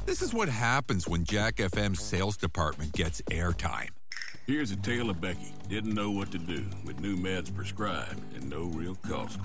This is what happens when Jack FM's sales department gets airtime. Here's a tale of Becky. Didn't know what to do with new meds prescribed and no real cost.